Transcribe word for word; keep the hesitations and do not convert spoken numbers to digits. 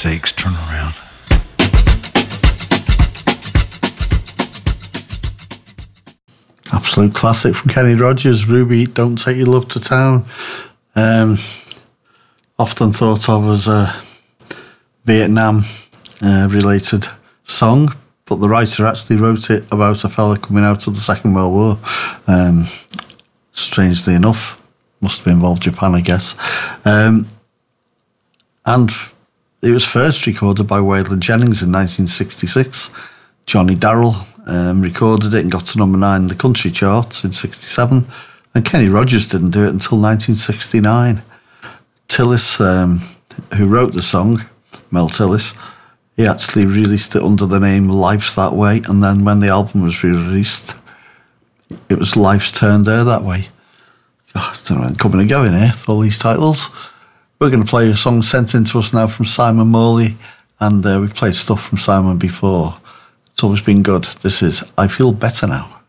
sakes, turn around. Absolute classic from Kenny Rogers, Ruby, Don't Take Your Love to Town. Um, often thought of as a Vietnam uh, related song, but the writer actually wrote it about a fella coming out of the Second World War. Um, strangely enough, must have involved Japan, I guess. Um, and it was first recorded by Waylon Jennings in nineteen sixty-six. Johnny Darrell um, recorded it and got to number nine in the country charts in sixty-seven. And Kenny Rogers didn't do it until nineteen sixty-nine. Tillis, um, who wrote the song, Mel Tillis, he actually released it under the name Life's That Way. And then when the album was re-released, it was Life's Turned Her That Way. Oh, I don't know, I'm coming and going here with all these titles. We're going to play a song sent in to us now from Simon Morley, and uh, we've played stuff from Simon before. It's always been good. This is I Feel Better Now.